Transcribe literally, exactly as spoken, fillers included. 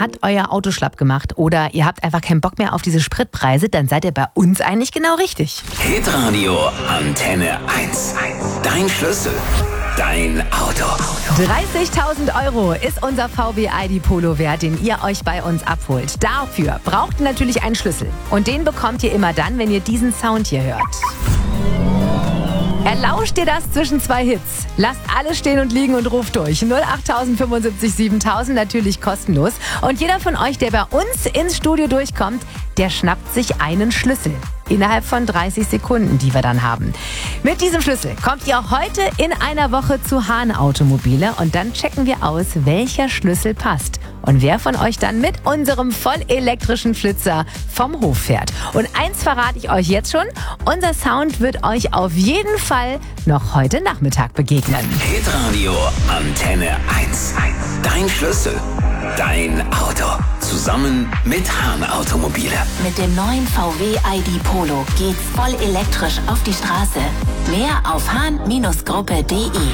hat euer Auto schlapp gemacht oder ihr habt einfach keinen Bock mehr auf diese Spritpreise, dann seid ihr bei uns eigentlich genau richtig. Hitradio Antenne eins. Dein Schlüssel. Dein Auto. dreißigtausend Euro ist unser V W I D Polo wert, den ihr euch bei uns abholt. Dafür braucht ihr natürlich einen Schlüssel. Und den bekommt ihr immer dann, wenn ihr diesen Sound hier hört. Erlauscht ihr das zwischen zwei Hits? Lasst alles stehen und liegen und ruft durch. null acht fünfundsiebzig siebentausend, natürlich kostenlos. Und jeder von euch, der bei uns ins Studio durchkommt, der schnappt sich einen Schlüssel. Innerhalb von dreißig Sekunden, die wir dann haben. Mit diesem Schlüssel kommt ihr heute in einer Woche zu Hahn Automobile und dann checken wir aus, welcher Schlüssel passt. Und wer von euch dann mit unserem vollelektrischen Flitzer vom Hof fährt. Und eins verrate ich euch jetzt schon, unser Sound wird euch auf jeden Fall noch heute Nachmittag begegnen. Hitradio Antenne eins. Dein Schlüssel. Dein Auto. Zusammen mit Hahn Automobile. Mit dem neuen V W I D Polo geht's voll elektrisch auf die Straße. Mehr auf hahn Gruppe punkt de.